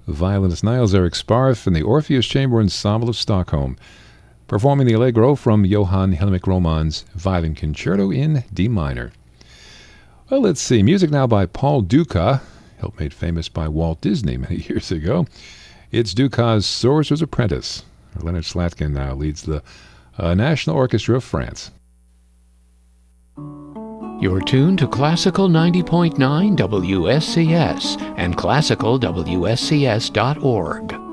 violinist Niels Erik Sparf and the Orpheus Chamber Ensemble of Stockholm, performing the Allegro from Johann Hellmich Romann's Violin Concerto in D minor. Well, let's see. Music now by Paul Dukas, helped made famous by Walt Disney many years ago. It's Dukas' Sorcerer's Apprentice. Leonard Slatkin now leads the National Orchestra of France. You're tuned to Classical 90.9 WSCS and classicalwscs.org.